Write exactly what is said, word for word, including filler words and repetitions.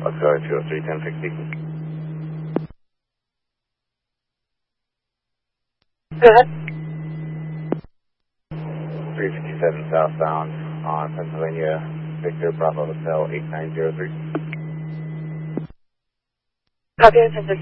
Let's go two oh three, ten sixty. Go ahead. three fifty-seven southbound on Pennsylvania, Victor Bravo Hotel eight nine zero three. Copy,